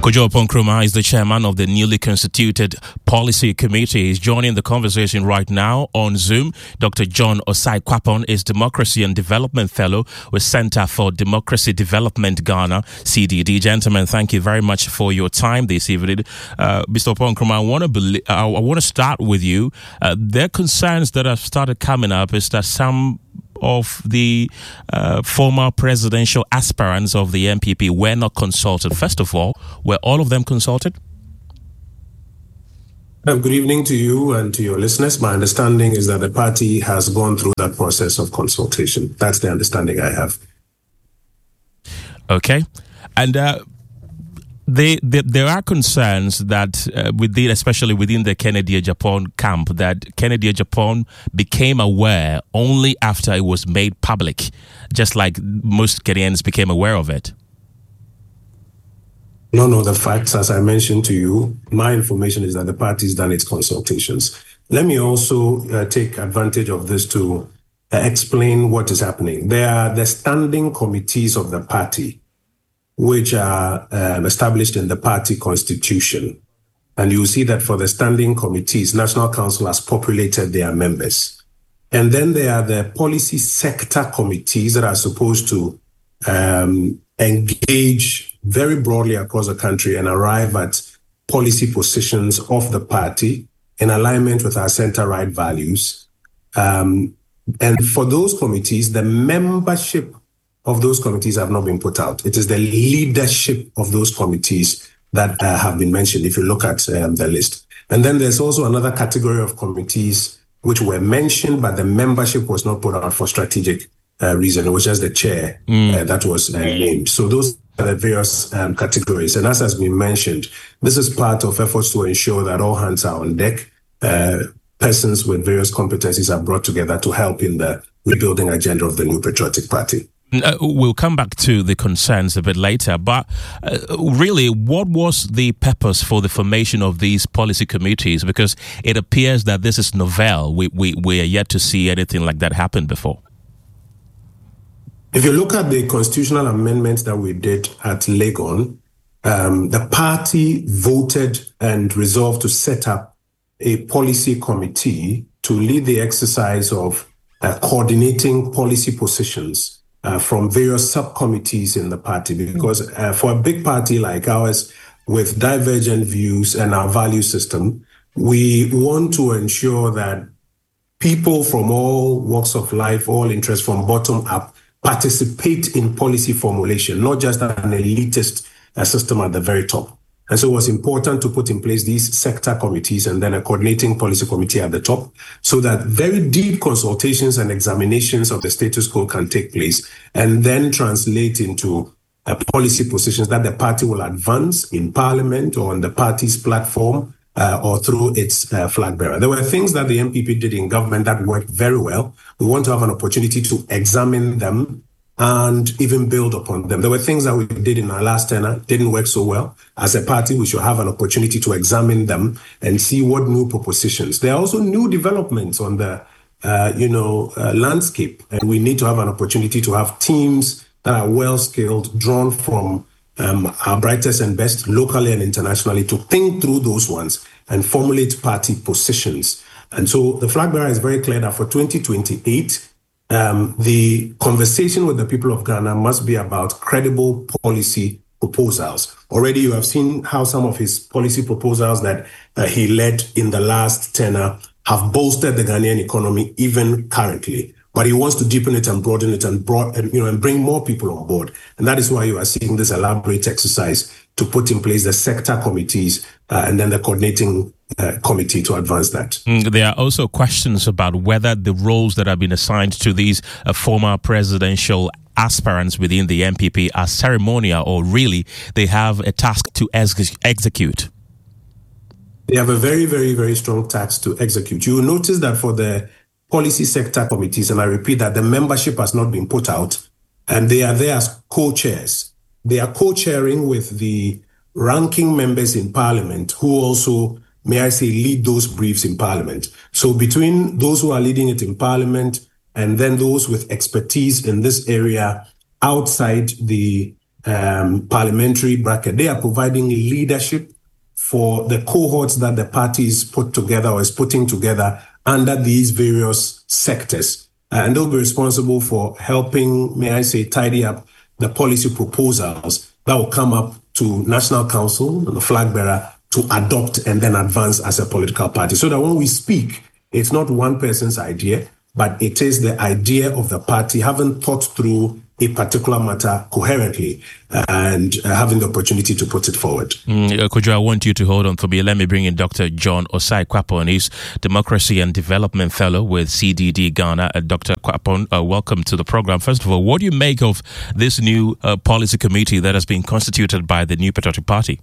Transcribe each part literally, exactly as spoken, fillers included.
Kojo Oppong-Nkrumah is the chairman of the newly constituted policy committee. He's joining the conversation right now on Zoom. Doctor John Osei-Kwapong is Democracy and Development Fellow with Center for Democracy Development Ghana, C D D. Gentlemen, thank you very much for your time this evening. Uh, Mister Oppong-Nkrumah, I want to be- I want to start with you. Uh, there are concerns that have started coming up is that some of the uh, former presidential aspirants of the N P P were not consulted. First of all, were all of them consulted? Uh, good evening to you and to your listeners. My understanding is that the party has gone through that process of consultation. That's the understanding I have. Okay. And uh, They, they, there are concerns that uh, within, especially within the Kennedy Agyapong camp, that Kennedy Agyapong became aware only after it was made public, just like most Ghanaians became aware of it. No, no, the facts, as I mentioned to you, my information is that the party's done its consultations. Let me also uh, take advantage of this to uh, explain what is happening. There are the standing committees of the party, which are um, established in the party constitution. And you see that for the standing committees, National Council has populated their members. And then there are the policy sector committees that are supposed to um, engage very broadly across the country and arrive at policy positions of the party in alignment with our center-right values. Um, and for those committees, the membership of those committees have not been put out. It is the leadership of those committees that uh, have been mentioned, if you look at um, the list. And then there's also another category of committees which were mentioned, but the membership was not put out for strategic uh, reason. It was just the chair mm. uh, that was uh, named. So those are the various um, categories. And as has been mentioned, this is part of efforts to ensure that all hands are on deck. Uh, persons with various competencies are brought together to help in the rebuilding agenda of the new patriotic party. Uh, we'll come back to the concerns a bit later, but uh, really, what was the purpose for the formation of these policy committees? Because it appears that this is novel. We, we, we are yet to see anything like that happen before. If you look at the constitutional amendments that we did at Legon, um, the party voted and resolved to set up a policy committee to lead the exercise of uh, coordinating policy positions Uh, from various subcommittees in the party, because uh, for a big party like ours with divergent views and our value system, we want to ensure that people from all walks of life, all interests from bottom up, participate in policy formulation, not just an elitist uh, system at the very top. And so it was important to put in place these sector committees and then a coordinating policy committee at the top so that very deep consultations and examinations of the status quo can take place and then translate into uh, policy positions that the party will advance in parliament or on the party's platform uh, or through its uh, flag bearer. There were things that the N P P did in government that worked very well. We want to have an opportunity to examine them and even build upon them. There were things that we did in our last tenure, didn't work so well. As a party, we should have an opportunity to examine them and see what new propositions. There are also new developments on the, uh, you know, uh, landscape, and we need to have an opportunity to have teams that are well-skilled, drawn from um, our brightest and best, locally and internationally, to think through those ones and formulate party positions. And so the flag bearer is very clear that for twenty twenty-eight, Um, the conversation with the people of Ghana must be about credible policy proposals. Already you have seen how some of his policy proposals that uh, he led in the last tenure have bolstered the Ghanaian economy even currently. But he wants to deepen it and broaden it and, broad, and, you know, and bring more people on board. And that is why you are seeing this elaborate exercise to put in place the sector committees uh, and then the coordinating uh, committee to advance that. Mm, there are also questions about whether the roles that have been assigned to these uh, former presidential aspirants within the N P P are ceremonial or really they have a task to ex- execute. They have a very, very, very strong task to execute. You will notice that for the policy sector committees, and I repeat that the membership has not been put out, and they are there as co-chairs. They are co-chairing with the ranking members in Parliament who also, may I say, lead those briefs in Parliament. So between those who are leading it in Parliament and then those with expertise in this area outside the um, parliamentary bracket. They are providing leadership for the cohorts that the party is put together or is putting together under these various sectors. Uh, and they'll be responsible for helping, may I say, tidy up the policy proposals that will come up to National Council, the flag bearer, to adopt and then advance as a political party. So that when we speak, it's not one person's idea, but it is the idea of the party having thought through a particular matter coherently and uh, having the opportunity to put it forward. Mm, uh, Kojo, I want you to hold on for me. Let me bring in Doctor John Osai Kwapon. He's Democracy and Development Fellow with C D D Ghana. Uh, Doctor Kwapon, uh, welcome to the program. First of all, what do you make of this new uh, policy committee that has been constituted by the New Patriotic Party?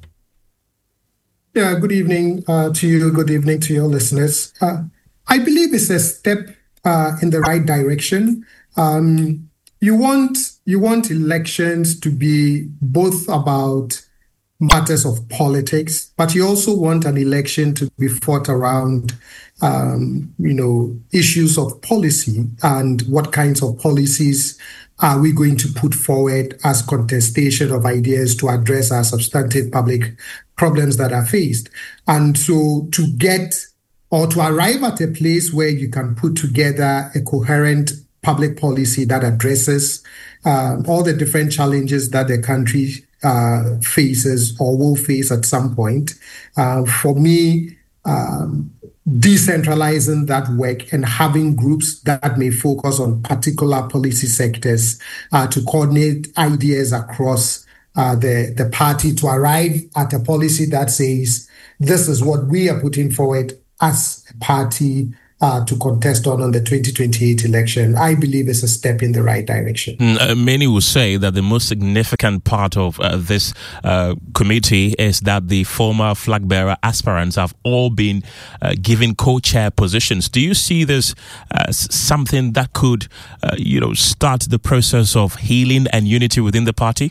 Yeah, good evening uh, to you. Good evening to your listeners. Uh, I believe it's a step uh, in the right direction. Um, you want you want elections to be both about matters of politics, but you also want an election to be fought around, um, you know, issues of policy and what kinds of policies are we going to put forward as contestation of ideas to address our substantive public problems that are faced. And so to get or to arrive at a place where you can put together a coherent public policy that addresses uh, all the different challenges that the country uh, faces or will face at some point. Uh, for me, um, decentralizing that work and having groups that may focus on particular policy sectors uh, to coordinate ideas across uh, the, the party to arrive at a policy that says, this is what we are putting forward as a party Uh, to contest on on the twenty twenty-eight election, I believe is a step in the right direction. Mm, uh, many will say that the most significant part of uh, this uh, committee is that the former flag bearer aspirants have all been uh, given co-chair positions. Do you see this as something that could, uh, you know, start the process of healing and unity within the party?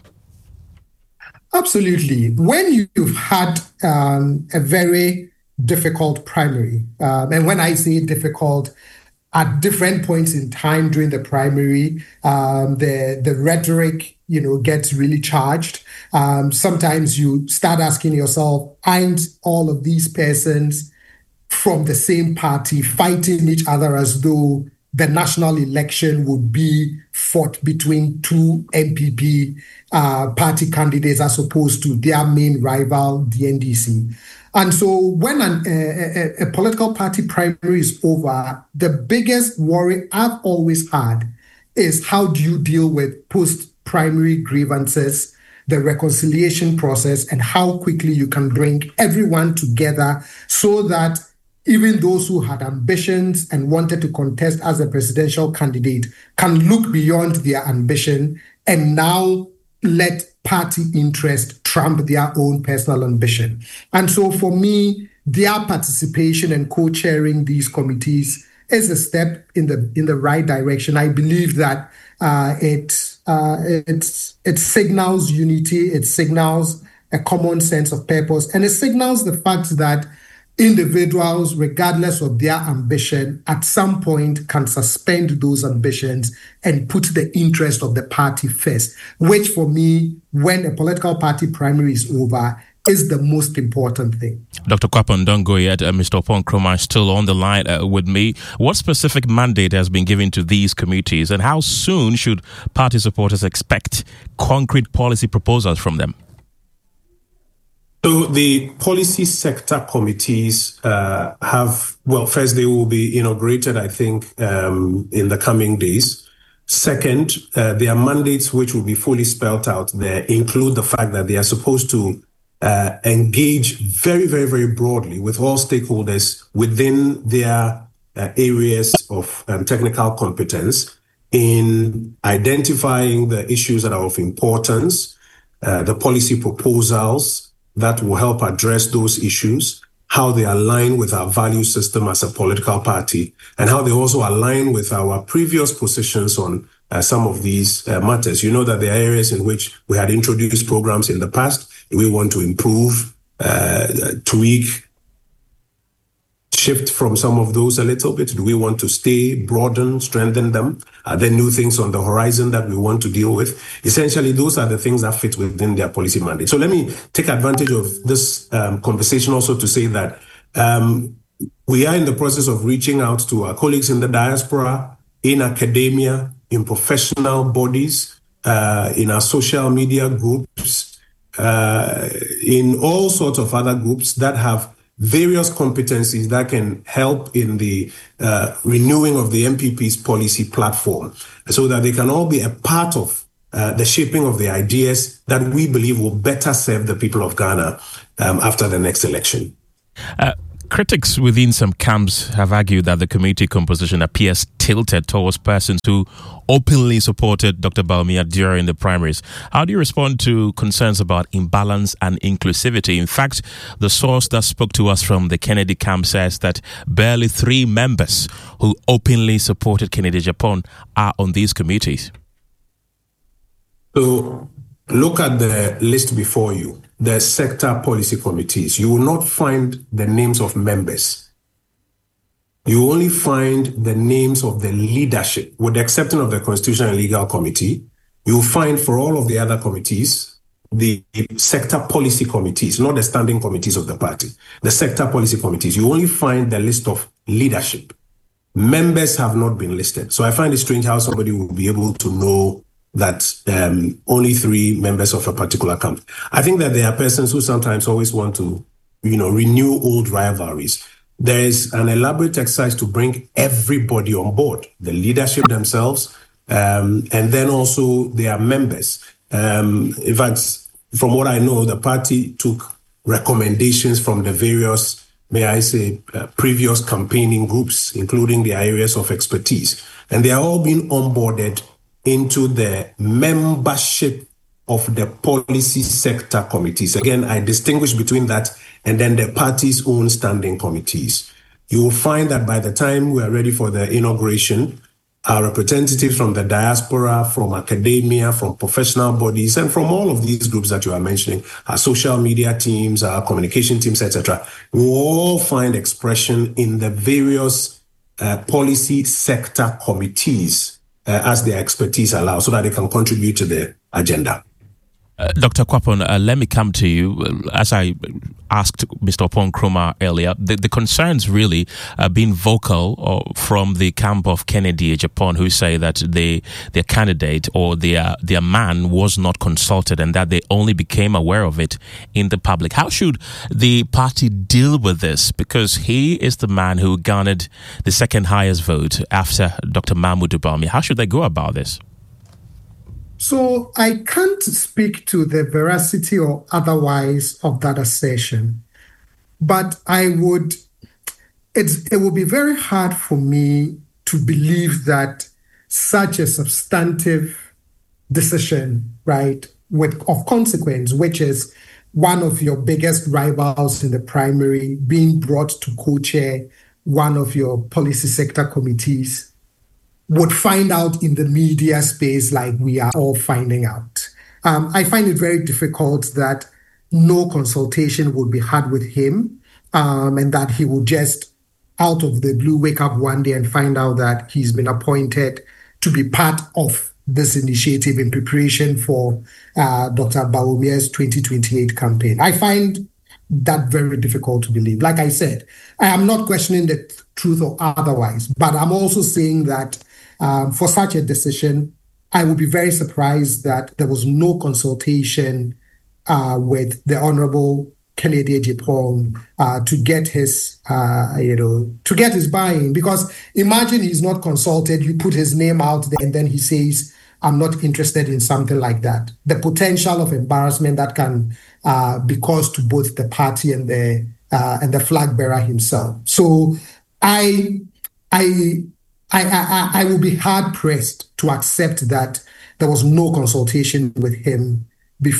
Absolutely. When you've had um, a very difficult primary. Um, and when I say difficult, at different points in time during the primary, um, the, the rhetoric, you know, gets really charged. Um, sometimes you start asking yourself, aren't all of these persons from the same party fighting each other as though the national election would be fought between two N P P uh, party candidates as opposed to their main rival, the N D C. And so when an, a, a, a political party primary is over, the biggest worry I've always had is how do you deal with post-primary grievances, the reconciliation process, and how quickly you can bring everyone together so that even those who had ambitions and wanted to contest as a presidential candidate can look beyond their ambition and now let party interest trump their own personal ambition. And so for me, their participation and co-chairing these committees is a step in the in the right direction. I believe that uh, it, uh, it, it signals unity, it signals a common sense of purpose, and it signals the fact that individuals, regardless of their ambition, at some point can suspend those ambitions and put the interest of the party first, which for me, when a political party primary is over, is the most important thing. Doctor Kwapon, don't go yet. Uh, Mister Opon Kroma is still on the line uh, with me. What specific mandate has been given to these committees, and how soon should party supporters expect concrete policy proposals from them? So the policy sector committees uh, have, well, first they will be inaugurated, I think, um, in the coming days. Second, uh, their mandates, which will be fully spelled out there, include the fact that they are supposed to uh, engage very, very, very broadly with all stakeholders within their uh, areas of um, technical competence in identifying the issues that are of importance, uh, the policy proposals that will help address those issues, how they align with our value system as a political party, and how they also align with our previous positions on uh, some of these uh, matters. You know that there are areas in which we had introduced programs in the past. We want to improve, uh, tweak, shift from some of those a little bit? Do we want to stay, broaden, strengthen them? Are there new things on the horizon that we want to deal with? Essentially, those are the things that fit within their policy mandate. So let me take advantage of this um, conversation also to say that um, we are in the process of reaching out to our colleagues in the diaspora, in academia, in professional bodies, uh, in our social media groups, uh, in all sorts of other groups that have various competencies that can help in the uh, renewing of the N P P's policy platform so that they can all be a part of uh, the shaping of the ideas that we believe will better serve the people of Ghana um, after the next election. Uh, critics within some camps have argued that the committee composition appears tilted towards persons who openly supported Doctor Bawumia during the primaries. How do you respond to concerns about imbalance and inclusivity? In fact, the source that spoke to us from the Kennedy camp says that barely three members who openly supported Kennedy Agyapong are on these committees. So look at the list before you, the sector policy committees. You will not find the names of members. You only find the names of the leadership, with the exception of the Constitutional and Legal Committee. You will find for all of the other committees, the sector policy committees, not the standing committees of the party, the sector policy committees. You only find the list of leadership. Members have not been listed. So I find it strange how somebody will be able to know that um, only three members of a particular camp. I think that there are persons who sometimes always want to, you know, renew old rivalries. There is an elaborate exercise to bring everybody on board, the leadership themselves, um, and then also their members. Um, in fact, from what I know, the party took recommendations from the various, may I say, uh, previous campaigning groups, including their areas of expertise. And they are all being onboarded into the membership of the policy sector committees. Again, I distinguish between that and then the party's own standing committees. You will find that by the time we are ready for the inauguration, our representatives from the diaspora, from academia, from professional bodies, and from all of these groups that you are mentioning, our social media teams, our communication teams, et cetera, will all find expression in the various uh, policy sector committees uh, as their expertise allows, so that they can contribute to the agenda. Uh, Doctor Kwapon, uh, let me come to you. As I asked Mister Oppong Nkrumah earlier, the, the concerns really uh, being vocal uh, from the camp of Kennedy Agyapong, who say that they, their candidate or their their man was not consulted and that they only became aware of it in the public. How should the party deal with this? Because he is the man who garnered the second highest vote after Doctor Mahmoud Bawumia. How should they go about this? So I can't speak to the veracity or otherwise of that assertion, but I would, it's, it would be very hard for me to believe that such a substantive decision, right, with of consequence, which is one of your biggest rivals in the primary being brought to co-chair one of your policy sector committees, would find out in the media space like we are all finding out. Um, I find it very difficult that no consultation would be had with him um, and that he would just out of the blue wake up one day and find out that he's been appointed to be part of this initiative in preparation for uh, Doctor Bawumia's twenty twenty-eight campaign. I find that very difficult to believe. Like I said, I am not questioning the truth or otherwise, but I'm also saying that Um, for such a decision, I would be very surprised that there was no consultation uh, with the Honorable Kennedy Agyapong uh, to get his, uh, you know, to get his buy-in. Because imagine he's not consulted, you put his name out there, and then he says, "I'm not interested in something like that." The potential of embarrassment that can uh, be caused to both the party and the uh, and the flag bearer himself. So I, I. I, I, I will be hard-pressed to accept that there was no consultation with him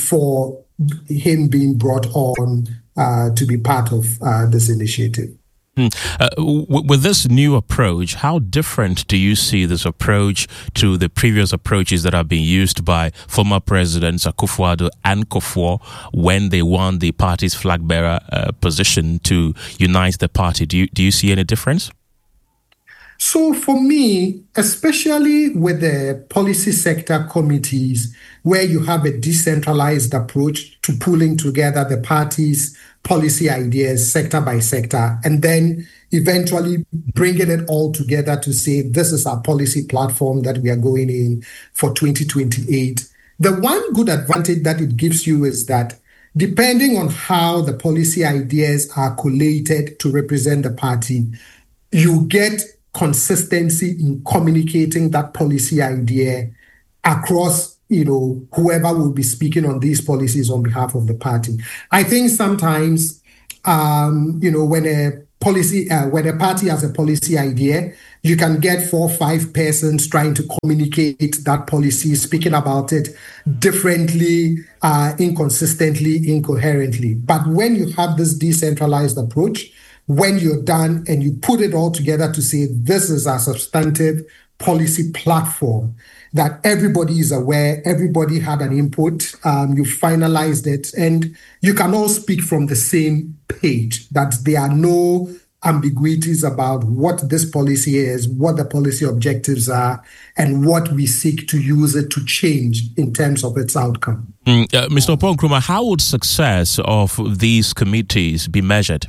before him being brought on uh, to be part of uh, this initiative. Mm. Uh, w- with this new approach, how different do you see this approach to the previous approaches that have been used by former presidents Akufo-Addo and Kufuor when they won the party's flag bearer uh, position to unite the party? Do you, do you see any difference? So for me, especially with the policy sector committees, where you have a decentralized approach to pulling together the party's policy ideas sector by sector, and then eventually bringing it all together to say, this is our policy platform that we are going in for twenty twenty-eight. The one good advantage that it gives you is that depending on how the policy ideas are collated to represent the party, you get consistency in communicating that policy idea across, you know, whoever will be speaking on these policies on behalf of the party. I think sometimes, um, you know, when a policy, uh, when a party has a policy idea, you can get four or five persons trying to communicate that policy, speaking about it differently, uh, inconsistently, incoherently. But when you have this decentralized approach, when you're done and you put it all together to say, this is our substantive policy platform, that everybody is aware, everybody had an input, um, you finalized it, and you can all speak from the same page, that there are no ambiguities about what this policy is, what the policy objectives are, and what we seek to use it to change in terms of its outcome. Mm, uh, Mister Oppong-Nkrumah, how would success of these committees be measured?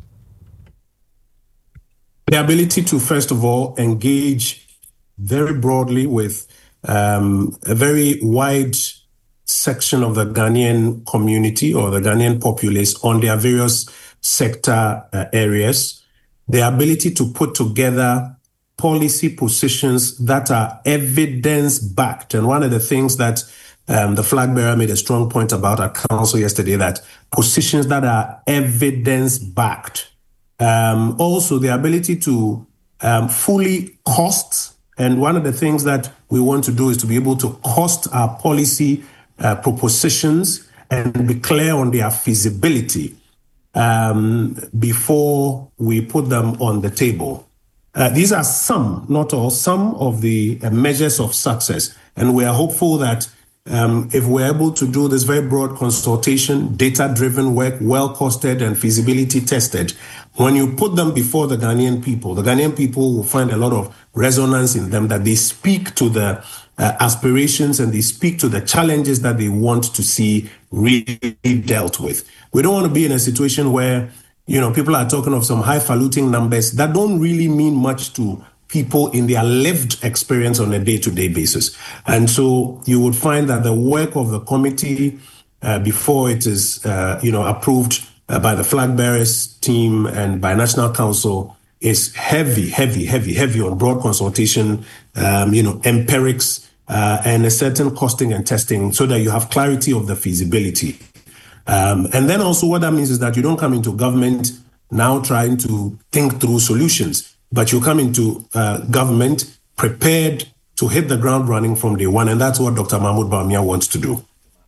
The ability to, first of all, engage very broadly with um, a very wide section of the Ghanaian community or the Ghanaian populace on their various sector uh, areas. The ability to put together policy positions that are evidence-backed. And one of the things that um, the flag bearer made a strong point about at council yesterday, that positions that are evidence-backed. Um, also, the ability to um, fully cost. And one of the things that we want to do is to be able to cost our policy uh, propositions and be clear on their feasibility um, before we put them on the table. Uh, these are some, not all, some of the uh, measures of success. And we are hopeful that Um, if we're able to do this very broad consultation, data-driven work, well-costed and feasibility tested, when you put them before the Ghanaian people, the Ghanaian people will find a lot of resonance in them, that they speak to the uh, aspirations and they speak to the challenges that they want to see really dealt with. We don't want to be in a situation where, you know, people are talking of some highfalutin numbers that don't really mean much to people in their lived experience on a day-to-day basis. And so you would find that the work of the committee uh, before it is, uh, you know, approved uh, by the flag bearers team and by National Council is heavy, heavy, heavy, heavy on broad consultation, um, you know, empirics, uh, and a certain costing and testing so that you have clarity of the feasibility. Um, and then also what that means is that you don't come into government now trying to think through solutions, but you come into uh, government prepared to hit the ground running from day one. And that's what Doctor Mahmoud Bawumia wants to do.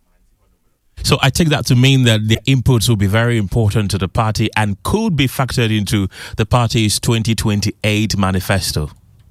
So I take that to mean that the inputs will be very important to the party and could be factored into the party's twenty twenty-eight manifesto.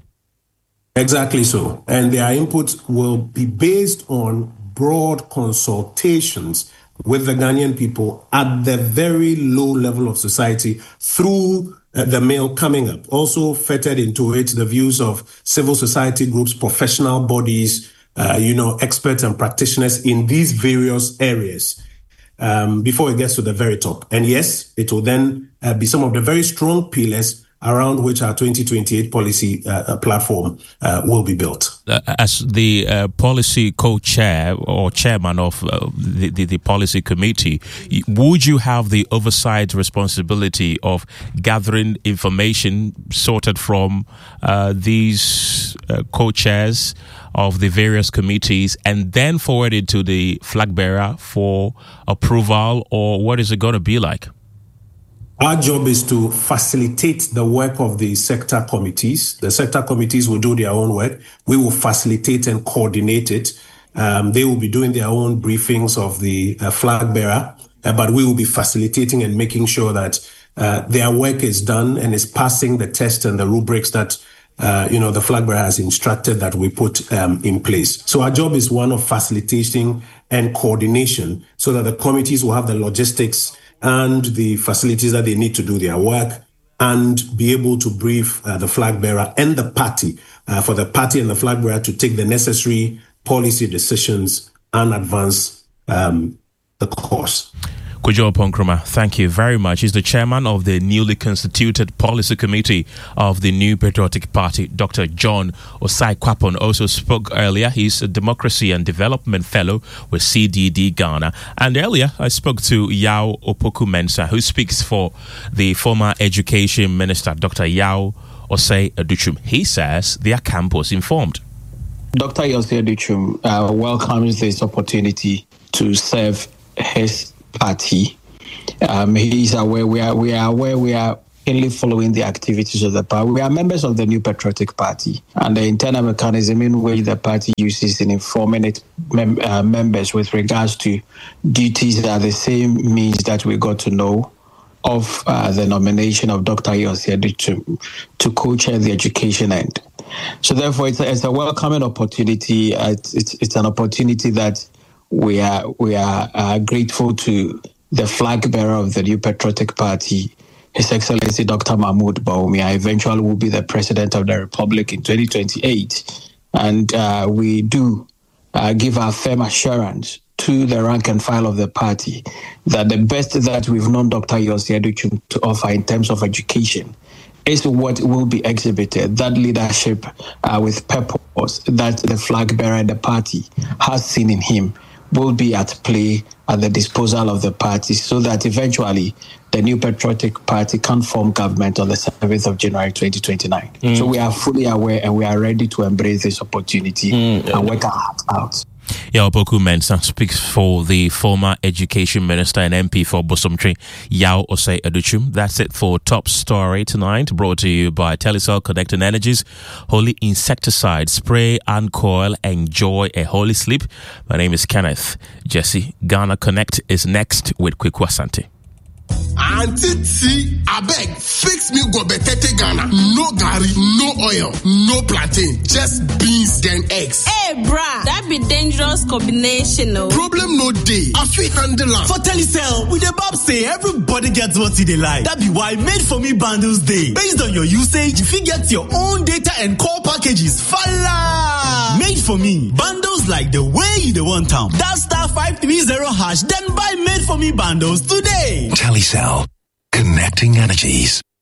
Exactly so. And their inputs will be based on broad consultations with the Ghanaian people at the very low level of society through uh, the mail coming up. Also fettered into it the views of civil society groups, professional bodies, uh, you know, experts and practitioners in these various areas um, before it gets to the very top. And yes, it will then uh, be some of the very strong pillars around which our twenty twenty-eight policy uh, platform uh, will be built. Uh, as the uh, policy co-chair or chairman of uh, the, the, the policy committee, would you have the oversight responsibility of gathering information sorted from uh, these uh, co-chairs of the various committees and then forwarded to the flag bearer for approval, or what is it going to be like? Our job is to facilitate the work of the sector committees. The sector committees will do their own work. We will facilitate and coordinate it. Um, they will be doing their own briefings of the uh, flag bearer, uh, but we will be facilitating and making sure that uh, their work is done and is passing the test and the rubrics that Uh, you know, the flag bearer has instructed that we put um, in place. So our job is one of facilitating and coordination so that the committees will have the logistics and the facilities that they need to do their work and be able to brief uh, the flag bearer and the party uh, for the party and the flag bearer to take the necessary policy decisions and advance um, the course. Kojo Oponkroma, thank you very much. He's the chairman of the newly constituted policy committee of the New Patriotic Party. Doctor John Osai Kwapon also spoke earlier. He's a democracy and development fellow with C D D Ghana. And earlier, I spoke to Yao Opoku-Mensah, who speaks for the former education minister, Doctor Yao Osei Aduchum. He says their camp was informed. Doctor Osei Aduchum uh, welcomes this opportunity to serve his party. Um, he is aware, we are, we are aware, we are keenly following the activities of the party. We are members of the New Patriotic Party, and the internal mechanism in which the party uses in informing its mem- uh, members with regards to duties are the same means that we got to know of uh, the nomination of Doctor Osei Aduchum to co-chair the education end. So therefore, it's a, it's a welcoming opportunity. Uh, it's, it's, it's an opportunity that We are we are uh, grateful to the flag bearer of the New Patriotic Party, His Excellency Doctor Mahmoud Bawumia. Eventually will be the President of the Republic in twenty twenty-eight. And uh, we do uh, give our firm assurance to the rank and file of the party that the best that we've known Doctor Osei Aduchum to offer in terms of education is what will be exhibited, that leadership uh, with purpose that the flag bearer and the party has seen in him will be at play at the disposal of the party so that eventually the New Patriotic Party can form government on the seventh of January twenty twenty-nine. Mm. So we are fully aware and we are ready to embrace this opportunity mm. and work our hearts out. Yao Opoku-Mensah speaks for the former education minister and M P for Bosomtwe, Yao Osei Aduchum. That's it for Top Story tonight, brought to you by Telecel Connecting Energies. Holy insecticide, spray and coil, enjoy a holy sleep. My name is Kenneth Jesse. Ghana Connect is next with Kweku Asante. Auntie T, I beg, fix me go betete Ghana. No gari, no oil, no plantain, just beans then eggs. Hey, bruh, that be dangerous combination, no? Problem no day. I feel handle am. For Telecel, with the Bob say everybody gets what they like. That be why Made For Me bundles day. Based on your usage, if you get your own data and call packages, falla! Made For Me bundles like the way you the want them. That star five three zero hash, then buy Made For Me bundles today. Telecel, connecting energies.